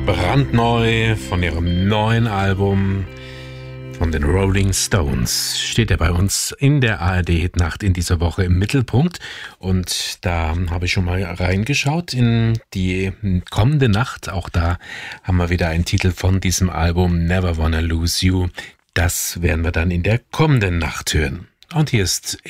brandneu von ihrem neuen Album von den Rolling Stones. Steht er bei uns in der ARD-Hitnacht in dieser Woche im Mittelpunkt. Und da habe ich schon mal reingeschaut in die kommende Nacht. Auch da haben wir wieder einen Titel von diesem Album, Never Wanna Lose You. Das werden wir dann in der kommenden Nacht hören. Und hier ist